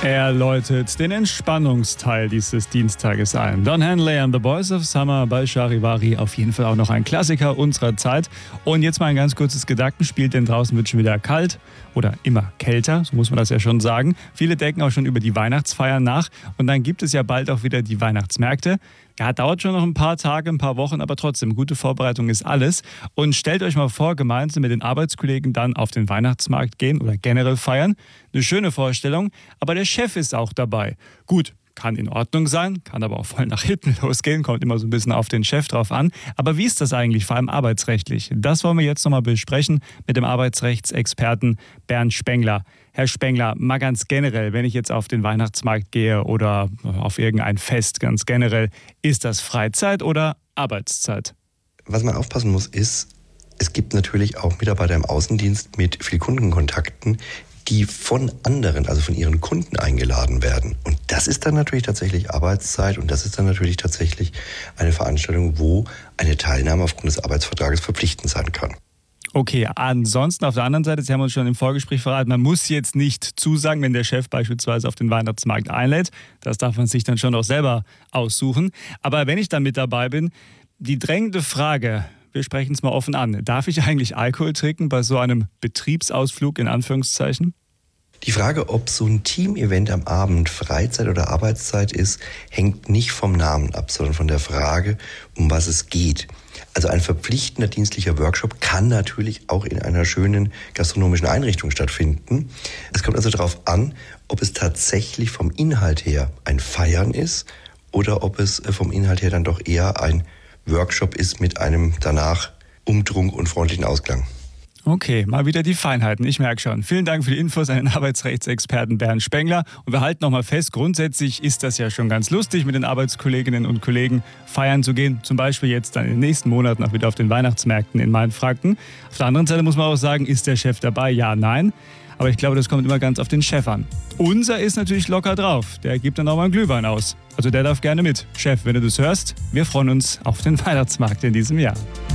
Er läutet den Entspannungsteil dieses Dienstages ein. Don Henley and the Boys of Summer bei Charivari. Auf jeden Fall auch noch ein Klassiker unserer Zeit. Und jetzt mal ein ganz kurzes Gedankenspiel, denn draußen wird schon wieder kalt oder immer kälter, so muss man das ja schon sagen. Viele denken auch schon über die Weihnachtsfeiern nach. Und dann gibt es ja bald auch wieder die Weihnachtsmärkte. Ja, dauert schon noch ein paar Tage, ein paar Wochen, aber trotzdem, gute Vorbereitung ist alles. Und stellt euch mal vor, gemeinsam mit den Arbeitskollegen dann auf den Weihnachtsmarkt gehen oder generell feiern. Eine schöne Vorstellung, aber der Chef ist auch dabei. Gut, kann in Ordnung sein, kann aber auch voll nach hinten losgehen, kommt immer so ein bisschen auf den Chef drauf an. Aber wie ist das eigentlich, vor allem arbeitsrechtlich? Das wollen wir jetzt nochmal besprechen mit dem Arbeitsrechtsexperten Bernd Spengler. Herr Spengler, mal ganz generell, wenn ich jetzt auf den Weihnachtsmarkt gehe oder auf irgendein Fest ganz generell, ist das Freizeit oder Arbeitszeit? Was man aufpassen muss, ist, es gibt natürlich auch Mitarbeiter im Außendienst mit viel Kundenkontakten, die von anderen, also von ihren Kunden eingeladen werden. Und das ist dann natürlich tatsächlich Arbeitszeit und das ist dann natürlich tatsächlich eine Veranstaltung, wo eine Teilnahme aufgrund des Arbeitsvertrages verpflichtend sein kann. Okay, ansonsten auf der anderen Seite, Sie haben uns schon im Vorgespräch verraten, man muss jetzt nicht zusagen, wenn der Chef beispielsweise auf den Weihnachtsmarkt einlädt. Das darf man sich dann schon auch selber aussuchen. Aber wenn ich dann mit dabei bin, die drängende Frage, wir sprechen es mal offen an, darf ich eigentlich Alkohol trinken bei so einem Betriebsausflug in Anführungszeichen? Die Frage, ob so ein Team-Event am Abend Freizeit oder Arbeitszeit ist, hängt nicht vom Namen ab, sondern von der Frage, um was es geht. Also ein verpflichtender dienstlicher Workshop kann natürlich auch in einer schönen gastronomischen Einrichtung stattfinden. Es kommt also darauf an, ob es tatsächlich vom Inhalt her ein Feiern ist oder ob es vom Inhalt her dann doch eher ein Workshop ist mit einem danach Umtrunk und freundlichen Ausklang. Okay, mal wieder die Feinheiten, ich merke schon. Vielen Dank für die Infos an den Arbeitsrechtsexperten Bernd Spengler. Und wir halten nochmal fest, grundsätzlich ist das ja schon ganz lustig, mit den Arbeitskolleginnen und Kollegen feiern zu gehen. Zum Beispiel jetzt dann in den nächsten Monaten auch wieder auf den Weihnachtsmärkten in Mainfranken. Auf der anderen Seite muss man auch sagen, ist der Chef dabei? Ja, nein. Aber ich glaube, das kommt immer ganz auf den Chef an. Unser ist natürlich locker drauf. Der gibt dann auch mal einen Glühwein aus. Also der darf gerne mit. Chef, wenn du das hörst, wir freuen uns auf den Weihnachtsmarkt in diesem Jahr.